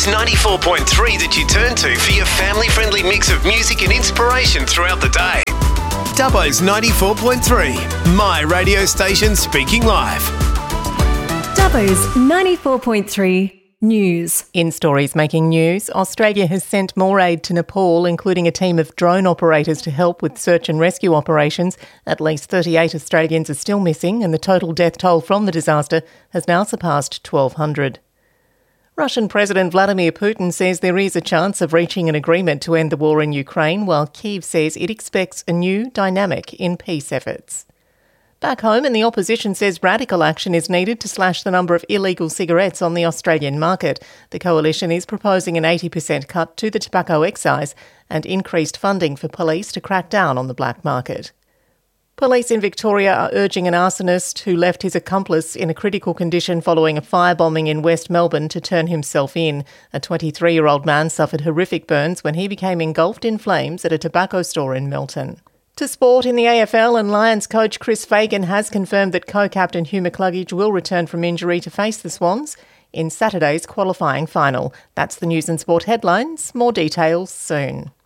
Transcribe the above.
Dubbo's 94.3 that you turn to for your family-friendly mix of music and inspiration throughout the day. Dubbo's 94.3, my radio station speaking live. Dubbo's 94.3 News. In stories making news, Australia has sent more aid to Nepal, including a team of drone operators to help with search and rescue operations. At least 38 Australians are still missing, and the total death toll from the disaster has now surpassed 1,200. Russian President Vladimir Putin says there is a chance of reaching an agreement to end the war in Ukraine, while Kyiv says it expects a new dynamic in peace efforts. Back home, and the opposition says radical action is needed to slash the number of illegal cigarettes on the Australian market. The coalition is proposing an 80% cut to the tobacco excise and increased funding for police to crack down on the black market. Police in Victoria are urging an arsonist who left his accomplice in a critical condition following a firebombing in West Melbourne to turn himself in. A 23-year-old man suffered horrific burns when he became engulfed in flames at a tobacco store in Melton. To sport in the AFL, and Lions coach Chris Fagan has confirmed that co-captain Hugh McCluggage will return from injury to face the Swans in Saturday's qualifying final. That's the news and sport headlines. More details soon.